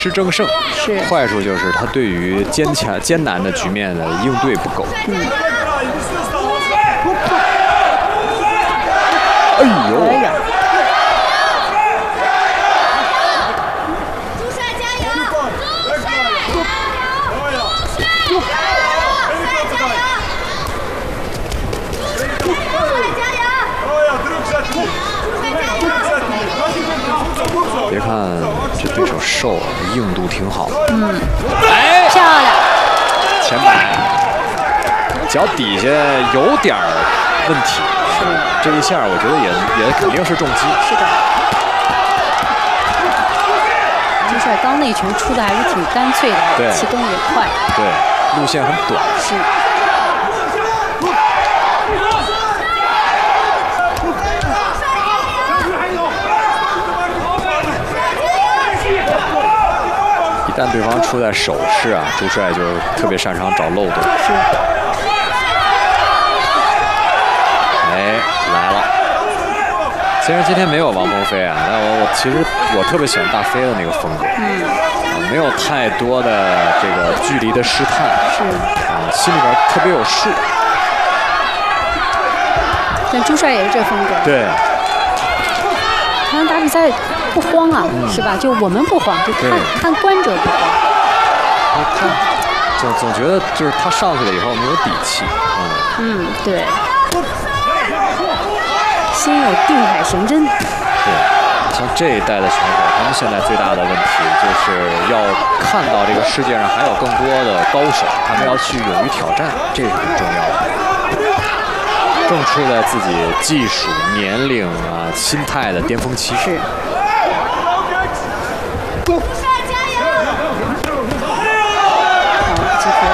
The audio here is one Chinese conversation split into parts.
是争胜， 是坏处就是他对于艰难的局面的应对不够。哎呦！ 哎呀， 朱帅加油！朱帅！朱帅加油！朱帅加油！ 别看这对手瘦，硬度挺好。 哎，漂亮！ 前摆，脚底下有点问题。这一下我觉得也肯定是重击。 是的。朱帅刚那一拳出的还是挺干脆的， 对， 启动也快， 对，路线很短。 是。 一旦对方出在手势啊，朱帅就特别擅长找漏洞。 是。 哎，来了。虽然今天没有王鹏飞啊，但其实我特别喜欢大飞的那个风格。没有太多的这个距离的试探。 是。 心里边特别有数。 但朱帅也是这风格。 对。 台湾打比赛不慌啊，是吧？就我们不慌，就看观者不慌。 总觉得就是他上去了以后没有底气。 对。先有定海神针。 对，像这一代的选手，他们现在最大的问题就是要看到这个世界上还有更多的高手，他们要去勇于挑战，这是很重要的。正处在自己技术、年龄啊、心态的巅峰期。 是。 朱帅加油！ 好，机会。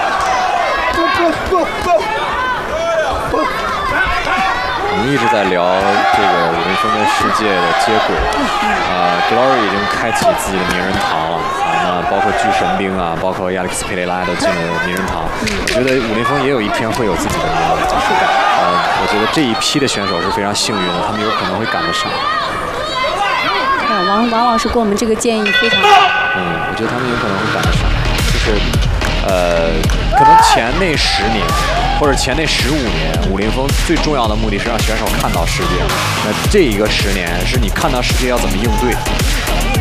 我们一直在聊这个武林风跟世界的接轨。Glory 已经开启自己的名人堂了。那包括巨神兵啊，包括亚历克斯佩雷拉都进了名人堂。我觉得武林风也有一天会有自己的名人堂。 是的。 我觉得这一批的选手是非常幸运的，他们有可能会赶得上。 王老师给我们这个建议非常好。 我觉得他们有可能会赶得上，就是可能前那10年或者前那15年，武林风最重要的目的是让选手看到世界。那这一个10年是你看到世界要怎么应对。